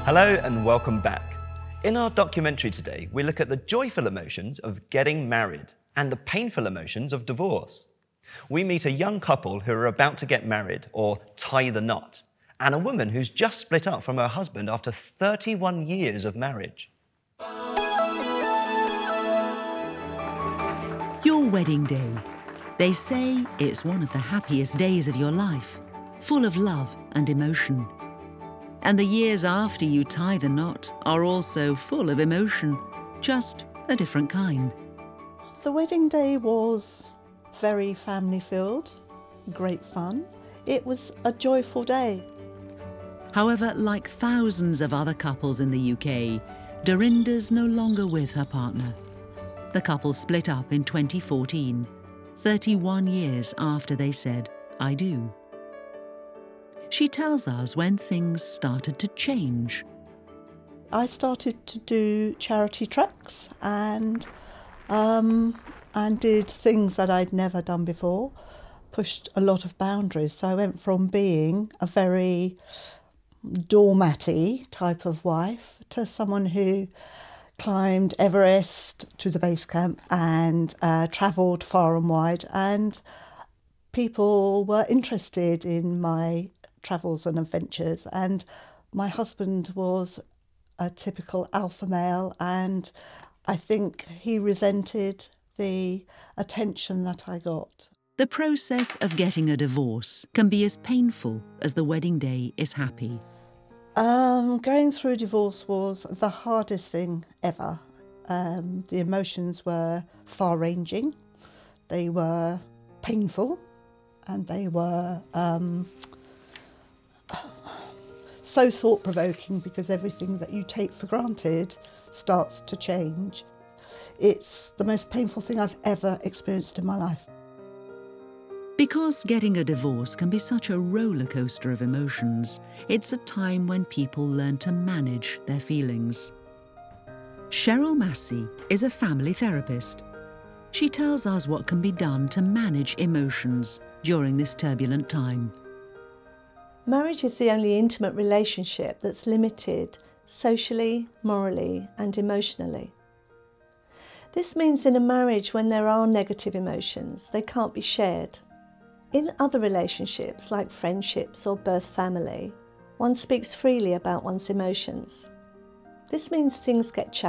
Hello and welcome back. In our documentary today, we look at the joyful emotions of getting married and the painful emotions of divorce. We meet a young couple who are about to get married or tie the knot, and a woman who's just split up from her husband after 31 years of marriage. Your wedding day. They say it's one of the happiest days of your life, full of love and emotion. And the years after you tie the knot are also full of emotion, just a different kind. The wedding day was very family-filled, great fun. It was a joyful day. However, like thousands of other couples in the UK, Dorinda's no longer with her partner. The couple split up in 2014, 31 years after they said, "I do." She tells us when things started to change. I started to do charity treks and did things that I'd never done before, pushed a lot of boundaries. So I went from being a very doormatty type of wife to someone who climbed Everest to the base camp and travelled far and wide, and people were interested in my travels and adventures. And my husband was a typical alpha male, and I think he resented the attention that I got. The process of getting a divorce can be as painful as the wedding day is happy. Going through divorce was the hardest thing ever. The emotions were far-ranging, they were painful, and they were so thought-provoking because everything that you take for granted starts to change. It's the most painful thing I've ever experienced in my life. Because getting a divorce can be such a roller coaster of emotions, it's a time when people learn to manage their feelings. Cheryl Massey is a family therapist. She tells us what can be done to manage emotions during this turbulent time. Marriage is the only intimate relationship that's limited socially, morally, and emotionally. This means in a marriage, when there are negative emotions, they can't be shared. In other relationships, like friendships or birth family, one speaks freely about one's emotions. This means things get challenging.